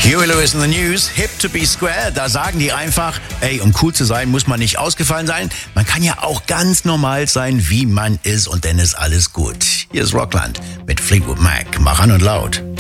Huey Lewis in the News, hip to be square, da sagen die einfach, ey, um cool zu sein, muss man nicht ausgefallen sein. Man kann ja auch ganz normal sein, wie man ist und dann ist alles gut. Hier ist Rockland mit Fleetwood Mac, mach an und laut.